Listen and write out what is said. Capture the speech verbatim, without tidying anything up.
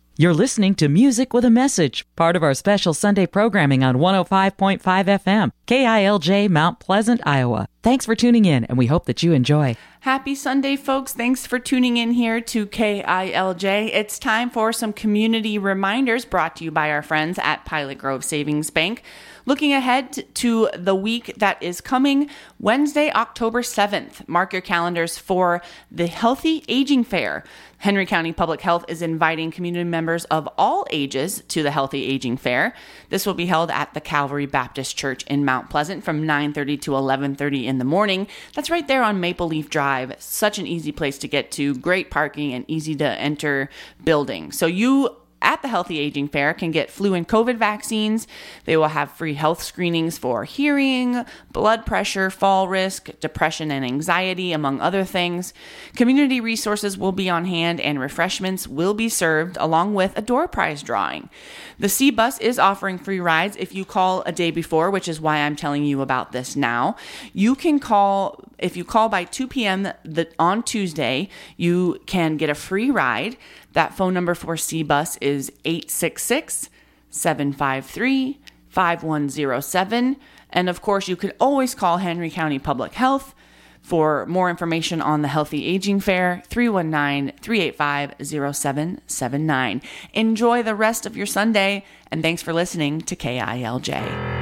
You're listening to Music with a Message, part of our special Sunday programming on one oh five point five F M, K I L J, Mount Pleasant, Iowa. Thanks for tuning in, and we hope that you enjoy. Happy Sunday, folks. Thanks for tuning in here to K I L J. It's time for some community reminders brought to you by our friends at Pilot Grove Savings Bank. Looking ahead to the week that is coming, Wednesday, October seventh. Mark your calendars for the Healthy Aging Fair. Henry County Public Health is inviting community members of all ages to the Healthy Aging Fair. This will be held at the Calvary Baptist Church in Mount Pleasant from nine thirty to eleven thirty in the morning. That's right there on Maple Leaf Drive. Such an easy place to get to, great parking, and easy to enter building. So you at the Healthy Aging Fair can get flu and COVID vaccines. They will have free health screenings for hearing, blood pressure, fall risk, depression and anxiety, among other things. Community resources will be on hand and refreshments will be served along with a door prize drawing. The C Bus is offering free rides if you call a day before, which is why I'm telling you about this now. You can call, if you call by two p.m. The, on Tuesday, you can get a free ride. That phone number for C Bus is eight six six, seven five three, five one zero seven. And of course, you could always call Henry County Public Health for more information on the Healthy Aging Fair, three one nine, three eight five, zero seven seven nine. Enjoy the rest of your Sunday, and thanks for listening to K I L J.